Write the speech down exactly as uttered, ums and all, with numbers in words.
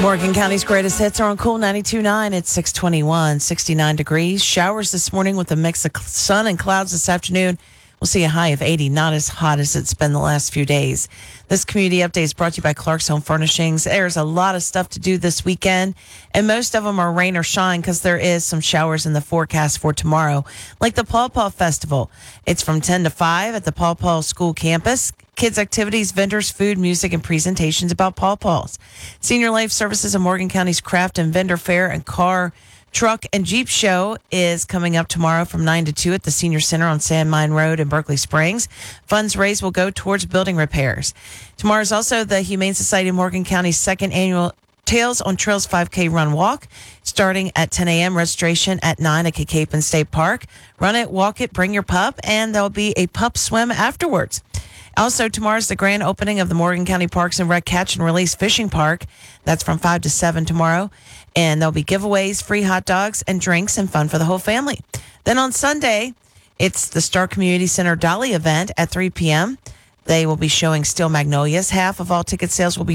Morgan County's greatest hits are on Cool ninety-two point nine. It's six twenty-one, sixty-nine degrees. Showers this morning with a mix of sun and clouds this afternoon. We'll see a high of eighty, not as hot as it's been the last few days. This community update is brought to you by Clark's Home Furnishings. There's a lot of stuff to do this weekend, and most of them are rain or shine because there is some showers in the forecast for tomorrow, like the Paw Paw Festival. It's from ten to five at the Paw Paw School campus. Kids activities, vendors, food, music, and presentations about Paw Paws. Senior Life Services of Morgan County's Craft and Vendor Fair and Car, Truck, and Jeep Show is coming up tomorrow from nine to two at the Senior Center on Sand Mine Road in Berkeley Springs. Funds raised will go towards building repairs. Tomorrow is also the Humane Society of Morgan County's second annual Tales on Trails five K Run Walk, starting at ten a.m. Registration at nine at Cacapen State Park. Run it, walk it, bring your pup, and there'll be a pup swim afterwards. Also, tomorrow's the grand opening of the Morgan County Parks and Rec Catch and Release Fishing Park. That's from five to seven tomorrow. And there'll be giveaways, free hot dogs, and drinks, and fun for the whole family. Then on Sunday, it's the Star Community Center Dolly event at three p.m. They will be showing Steel Magnolias. Half of all ticket sales will be